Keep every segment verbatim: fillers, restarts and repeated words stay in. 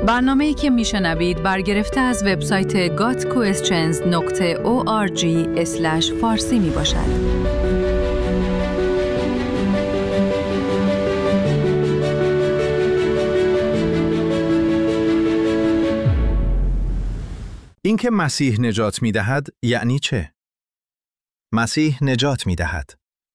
برنامه‌ای که میشنوید برگرفته از وبسایت گات کوئسچنز دات او آر جی اسلش فارسی می باشد. اینکه مسیح نجات می‌دهد یعنی چه؟ مسیح نجات می‌دهد.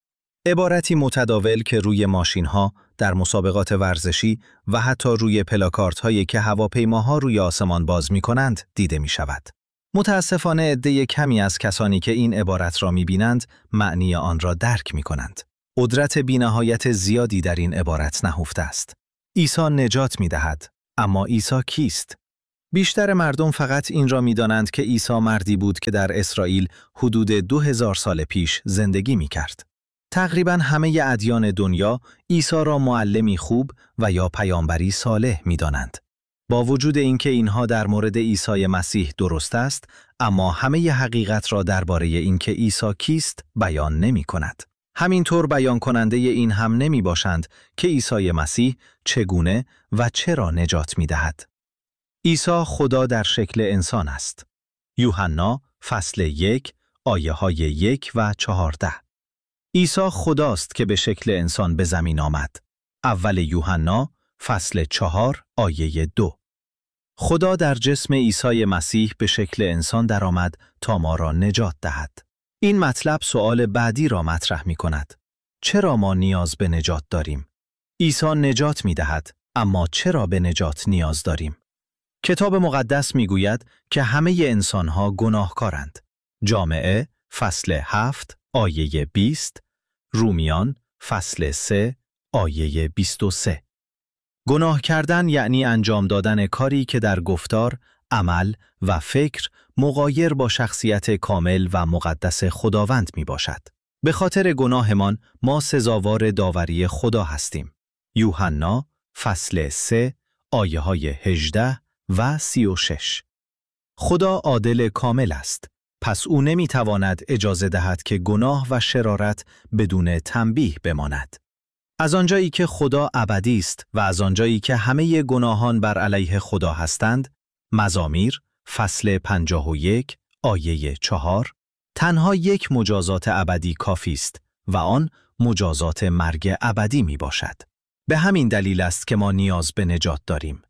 عبارتی متداول که روی ماشین‌ها، در مسابقات ورزشی و حتی روی پلاکاردهایی که هواپیماها روی آسمان باز می‌کنند دیده می‌شود. متأسفانه عده کمی از کسانی که این عبارت را می‌بینند معنی آن را درک می‌کنند. قدرت بی‌نهایت زیادی در این عبارت نهفته است. عیسی نجات می‌دهد، اما عیسی کیست؟ بیشتر مردم فقط این را می‌دانند که عیسی مردی بود که در اسرائیل حدود دو هزار سال پیش زندگی می‌کرد. تقریباً همه ادیان دنیا عیسی را معلمی خوب و یا پیامبری صالح می‌دانند. با وجود اینکه اینها در مورد عیسی مسیح درست است، اما همه حقیقت را درباره اینکه عیسی کیست بیان نمی‌کند. همینطور بیان کننده این هم نمی‌باشند که عیسی مسیح چگونه و چرا نجات می‌دهد. عیسی خدا در شکل انسان است. یوحنا فصل یک آیه های یک و چهارده. عیسی خداست که به شکل انسان به زمین آمد. اول یوحنا فصل چهار آیه دو. خدا در جسم عیسی مسیح به شکل انسان درآمد تا ما را نجات دهد. این مطلب سؤال بعدی را مطرح می کند. چرا ما نیاز به نجات داریم؟ عیسی نجات می دهد، اما چرا به نجات نیاز داریم؟ کتاب مقدس میگوید که همه انسانها گناهکارند. جامعه فصل هفت آیه بیست، رومیان فصل سه آیه بیست و سه. گناه کردن یعنی انجام دادن کاری که در گفتار، عمل و فکر مغایر با شخصیت کامل و مقدس خداوند می باشد. به خاطر گناهمان ما سزاوار داوری خدا هستیم. یوحنا فصل سه آیه های هجده و سی و شش. خدا عادل کامل است، پس او نمیتواند اجازه دهد که گناه و شرارت بدون تنبیه بماند. از آنجایی که خدا ابدی است و از آنجایی که همه گناهان بر علیه خدا هستند، مزامیر فصل پنجاه و یک آیه چهار، تنها یک مجازات ابدی کافی است و آن مجازات مرگ ابدی می باشد. به همین دلیل است که ما نیاز به نجات داریم.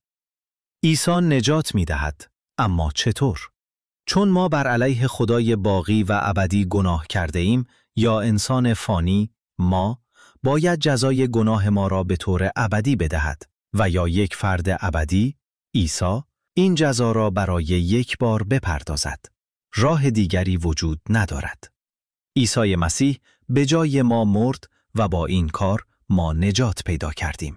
عیسی نجات می دهد، اما چطور؟ چون ما بر علیه خدای باقی و ابدی گناه کرده ایم یا انسان فانی، ما باید جزای گناه ما را به طور ابدی بدهد و یا یک فرد ابدی، عیسی، این جزا را برای یک بار بپردازد. راه دیگری وجود ندارد. عیسی مسیح به جای ما مرد و با این کار ما نجات پیدا کردیم.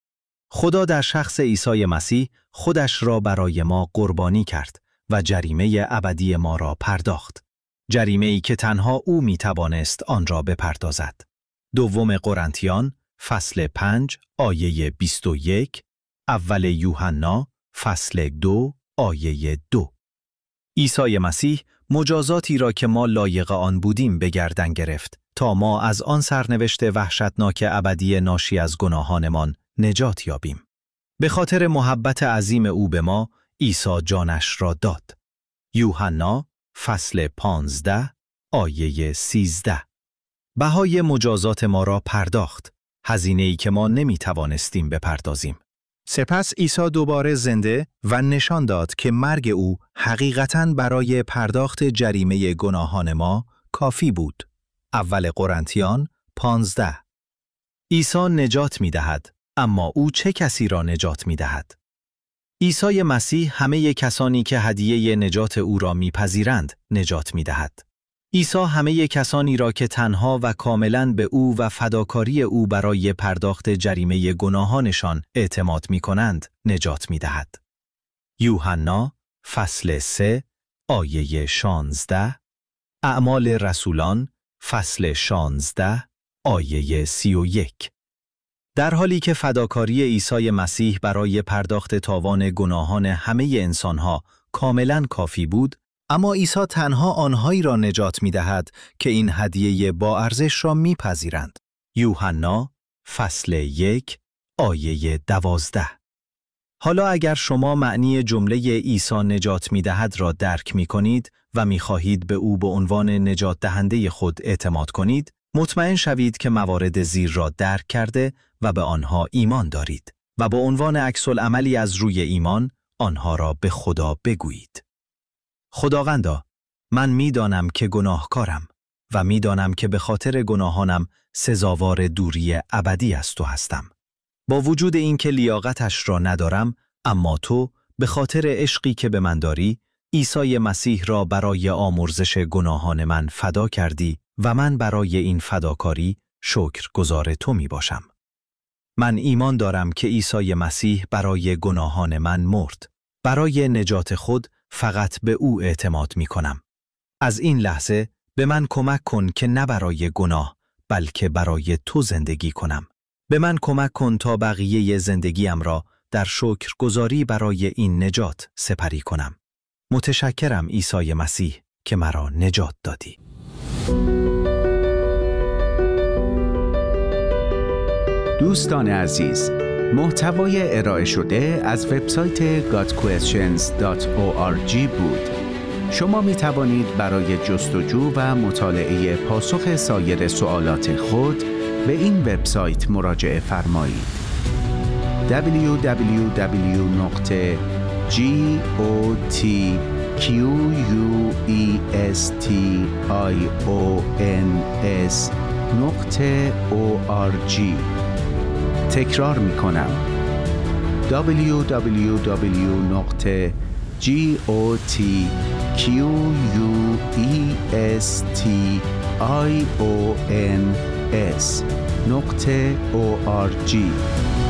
خدا در شخص عیسی مسیح خودش را برای ما قربانی کرد و جریمه ابدی ما را پرداخت. جریمه‌ای که تنها او می توانست آن را بپردازد. دوم قرنتیان فصل پنج آیه بیست و یک، اول یوحنا فصل دو آیه دو. عیسی مسیح مجازاتی را که ما لایق آن بودیم به گردن گرفت تا ما از آن سرنوشت وحشتناک ابدی ناشی از گناهانمان نجات یابیم. به خاطر محبت عظیم او به ما، عیسی جانش را داد. یوحنا فصل پانزده آیه سیزده. بهای مجازات ما را پرداخت، هزینه‌ای که ما نمی توانستیم بپردازیم. سپس عیسی دوباره زنده و نشان داد که مرگ او حقیقتاً برای پرداخت جریمه گناهان ما کافی بود. اول قرنتیان پانزده. عیسی نجات می دهد، اما او چه کسی را نجات می دهد؟ عیسی مسیح همه کسانی که هدیه نجات او را میپذیرند نجات می دهد. عیسی همه کسانی را که تنها و کاملاً به او و فداکاری او برای پرداخت جریمه گناهانشان اعتماد می کنند نجات می دهد. یوحنا فصل سه آیه شانزده، اعمال رسولان فصل شانزده آیه سی و یک. در حالی که فداکاری عیسی مسیح برای پرداخت تاوان گناهان همه انسانها کاملاً کافی بود، اما عیسی تنها آنهایی را نجات می‌دهد که این هدیه با ارزش را می‌پذیرند. یوحنا فصل یک آیه دوازده. حالا اگر شما معنی جمله عیسی نجات می‌دهد را درک می‌کنید و می‌خواهید به او به عنوان نجات دهنده خود اعتماد کنید، مطمئن شوید که موارد زیر را درک کرده و به آنها ایمان دارید و با عنوان عکس‌العملی از روی ایمان آنها را به خدا بگویید. خداوندا، من می‌دانم که گناهکارم و می‌دانم که به خاطر گناهانم سزاوار دوری ابدی از تو هستم. با وجود اینکه لیاقتش را ندارم، اما تو به خاطر عشقی که به من داری، عیسی مسیح را برای آمرزش گناهان من فدا کردی و من برای این فداکاری شکرگزار تو می باشم. من ایمان دارم که عیسی مسیح برای گناهان من مرد. برای نجات خود فقط به او اعتماد می کنم. از این لحظه به من کمک کن که نه برای گناه بلکه برای تو زندگی کنم. به من کمک کن تا بقیه زندگیم را در شکرگزاری برای این نجات سپری کنم. متشکرم عیسی مسیح که مرا نجات دادی. دوستان عزیز، محتوای ارائه شده از وبسایت گاد کوئسچنز دات او آر جی بود. شما می توانید برای جستجو و مطالعه پاسخ سایر سوالات خود به این وبسایت مراجعه فرمایید. دبلیو دبلیو دبلیو دات گاتکوئسچنز دات او آر جی. تکرار می کنم دبلیو دبلیو دبلیو دات گاتکوئسچنز دات او آر جی